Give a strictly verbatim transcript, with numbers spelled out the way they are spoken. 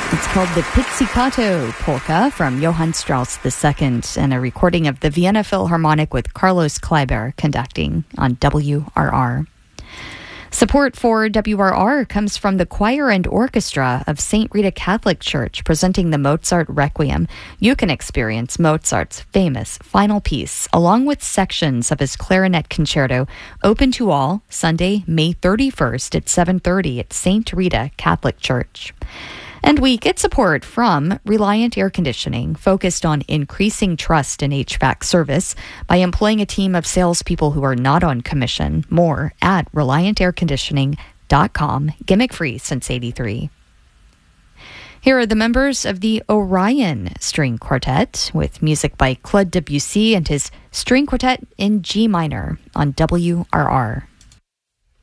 It's called the Pizzicato Polka from Johann Strauss the Second, and a recording of the Vienna Philharmonic with Carlos Kleiber conducting on W R R. Support for W R R comes from the choir and orchestra of Saint Rita Catholic Church, presenting the Mozart Requiem. You can experience Mozart's famous final piece, along with sections of his clarinet concerto, open to all, Sunday, May thirty-first at seven thirty at Saint Rita Catholic Church. And we get support from Reliant Air Conditioning, focused on increasing trust in H V A C service by employing a team of salespeople who are not on commission. More at reliant air conditioning dot com. Gimmick free since eighty-three. Here are the members of the Orion String Quartet with music by Claude Debussy and his string quartet in G minor on W R R.